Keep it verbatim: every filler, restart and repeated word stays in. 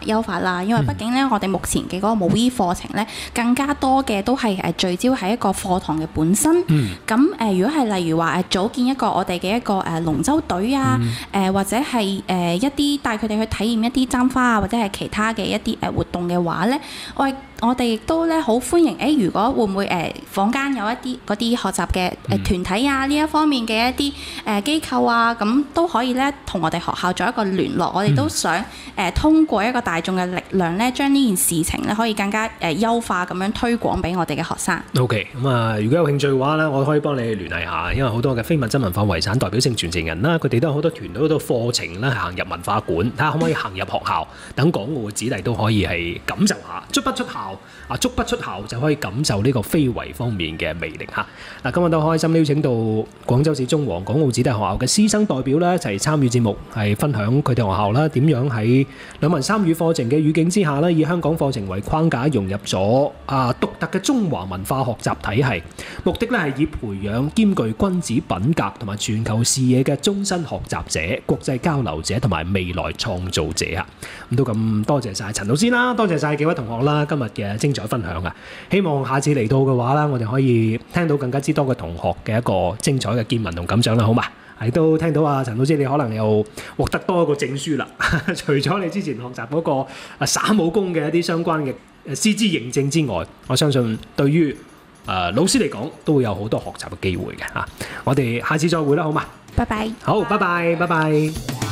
優化啦。因為畢竟咧，我哋目前嘅嗰個母醫課程咧，更加多嘅都係誒聚焦喺一個課堂嘅本身。咁誒、嗯呃，如果係例如話誒組建一個我哋嘅一個誒龍舟隊啊，誒、嗯呃、或者係誒、呃、一啲帶佢哋去體驗一啲簪花啊，或者係其他嘅一啲誒活動嘅話咧，我係我哋亦都咧好歡迎。誒、欸，如果會唔會誒、呃、坊間有一啲嗰啲學習嘅誒團體啊，呢一方面嘅一啲誒機構啊，咁都可以咧同我哋學校做一個聯絡。我哋都想誒、呃、通過一個大眾嘅力量咧，將呢件事情咧可以更加誒、呃、優化咁樣推廣俾我哋嘅學生。 OK， 咁啊，如果有興趣嘅話咧，我可以幫你聯繫下，因為好多嘅非物質文化遺產代表性傳承人啦，佢哋都有好多團隊、好多課程啦，行入文化館，睇下可唔可以行入學校，等港澳嘅子弟都可以係感受下，足不出校啊，足不出校就可以感受呢個非遺方面嘅魅力嚇。嗱，今日都開心邀請到廣州市中華港澳子弟學校嘅師生代表咧一齊參與節目，係分享佢哋學校啦點樣喺兩文三語課程嘅語境之下咧，以香港課程為框架融入咗啊獨特嘅中華文化學習體系，目的咧係以培養兼具君子品格同埋全球視野嘅終身學習者、國際交流者同埋未來創造者啊！咁都咁多謝晒陳老師啦，多謝晒幾位同學啦，今日嘅精彩分享啊！希望下次嚟到嘅話啦，我哋可以聽到更加之多嘅同學嘅一個精彩嘅見聞同感想啦，好嘛？係都聽到啊，陳老師你可能又獲得多一個證書啦，除咗你之前學習嗰個啊耍武功嘅一啲相關嘅師資認證之外，我相信對於誒、呃、老師嚟講都會有好多學習嘅機會嘅嚇。我哋下次再會啦，好嘛？ 拜拜。 好，拜拜，拜拜。